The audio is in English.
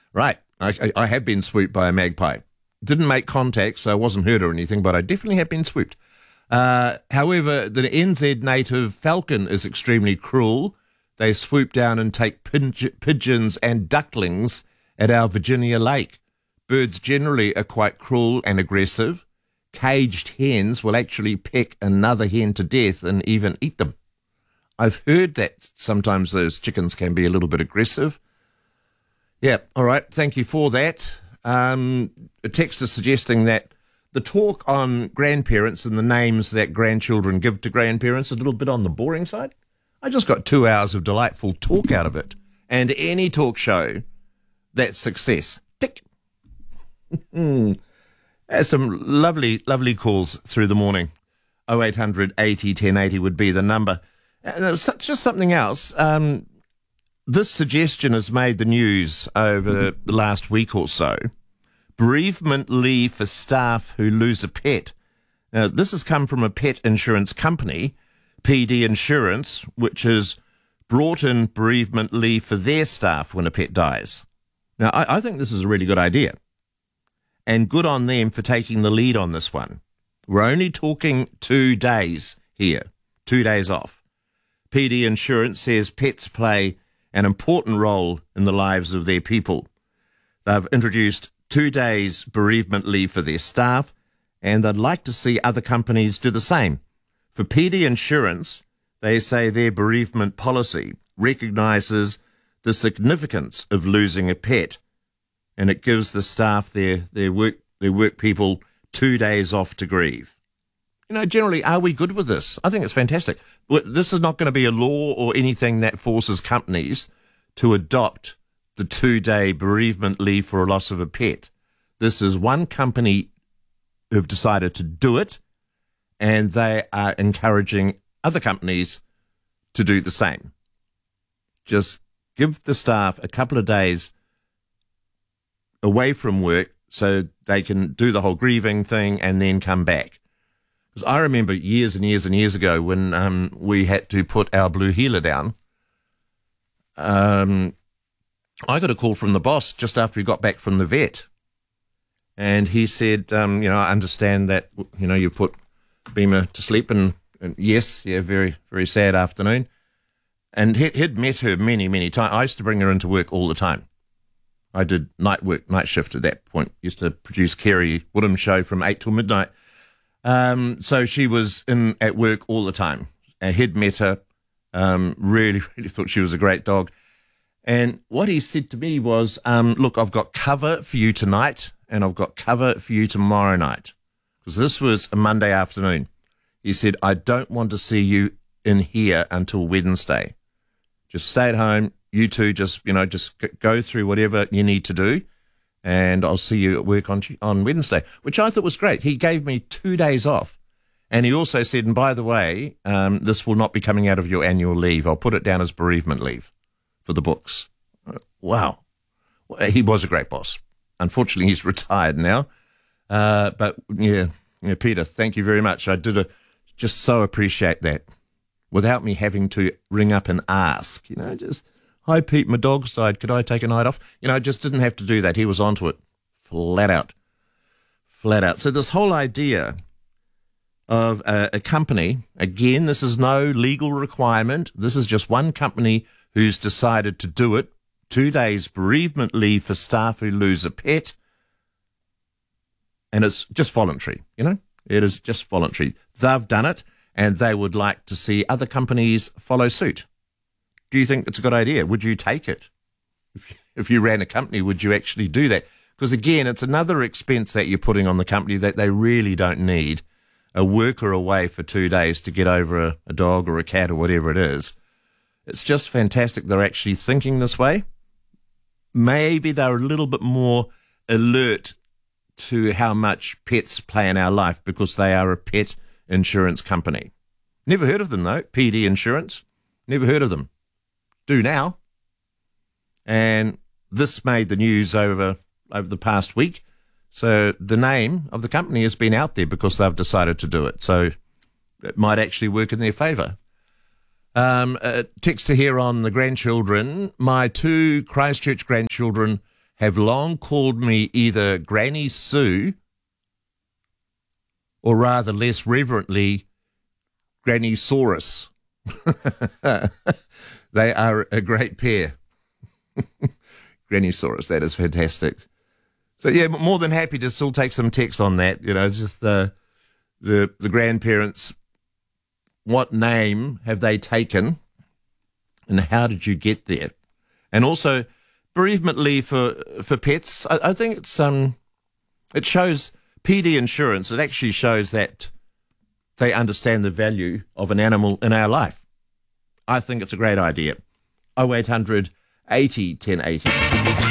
Right. I have been swooped by a magpie. Didn't make contact, so I wasn't hurt or anything, but I definitely have been swooped. However, the NZ native falcon is extremely cruel. They swoop down and take pigeons and ducklings at our Virginia lake. Birds generally are quite cruel and aggressive. Caged hens will actually peck another hen to death and even eat them. I've heard that sometimes those chickens can be a little bit aggressive. Yeah, all right, thank you for that. A text is suggesting that the talk on grandparents and the names that grandchildren give to grandparents is a little bit on the boring side. I just got 2 hours of delightful talk out of it. And any talk show, that's success. Tick. There's some lovely, lovely calls through the morning. 0800 80 1080 would be the number. And there's just something else. This suggestion has made the news over the last week or so. Bereavement leave for staff who lose a pet. Now, this has come from a pet insurance company, PD Insurance, which has brought in bereavement leave for their staff when a pet dies. Now, I think this is a really good idea. And good on them for taking the lead on this one. We're only talking 2 days here, 2 days off. PD Insurance says pets play an important role in the lives of their people. They've introduced 2 days bereavement leave for their staff, and they'd like to see other companies do the same. For PD Insurance, they say their bereavement policy recognises the significance of losing a pet, and it gives the staff, their work people, 2 days off to grieve. You know, generally, are we good with this? I think it's fantastic. This is not going to be a law or anything that forces companies to adopt the 2-day bereavement leave for a loss of a pet. This is one company who've decided to do it, and they are encouraging other companies to do the same. Just give the staff a couple of days away from work so they can do the whole grieving thing and then come back. Because I remember years and years and years ago when we had to put our blue heeler down, I got a call from the boss just after he got back from the vet. And he said, I understand that, you put Beamer to sleep. And yes, very, very sad afternoon. And he'd met her many, many times. I used to bring her into work all the time. I did night shift at that point. Used to produce Kerry Woodham's show from 8 till midnight. So she was in at work all the time. And he'd met her, really, really thought she was a great dog. And what he said to me was, look, I've got cover for you tonight and I've got cover for you tomorrow night. Because this was a Monday afternoon. He said, I don't want to see you in here until Wednesday. Just stay at home. You two just go through whatever you need to do. And I'll see you at work on Wednesday, which I thought was great. He gave me 2 days off. And he also said, and by the way, this will not be coming out of your annual leave. I'll put it down as bereavement leave for the books. Wow. He was a great boss. Unfortunately, he's retired now. But yeah, Peter, thank you very much. I just so appreciate that without me having to ring up and ask, just, hi, Pete, my dog's died. Could I take a night off? I just didn't have to do that. He was onto it flat out. So this whole idea of a company, again, this is no legal requirement. This is just one company who's decided to do it. 2 days bereavement leave for staff who lose a pet. And it's just voluntary, It is just voluntary. They've done it, and they would like to see other companies follow suit. Do you think it's a good idea? Would you take it? If you ran a company, would you actually do that? Because, again, it's another expense that you're putting on the company that they really don't need. A worker away for 2 days to get over a dog or a cat or whatever it is. It's just fantastic they're actually thinking this way. Maybe they're a little bit more alert to how much pets play in our life because they are a pet insurance company. Never heard of them, though. PD Insurance. Never heard of them. Do now. And this made the news over the past week. So the name of the company has been out there because they've decided to do it. So it might actually work in their favour. A texter here on the grandchildren. My 2 Christchurch grandchildren have long called me either Granny Sue or rather less reverently, Granny Saurus. They are a great pair. Granny Saurus, that is fantastic. So yeah, more than happy to still take some text on that. You know, it's just the grandparents. What name have they taken, and how did you get there? And also, bereavement leave for pets. I think it shows PD insurance. It actually shows that they understand the value of an animal in our life. I think it's a great idea. 0800 80 1080.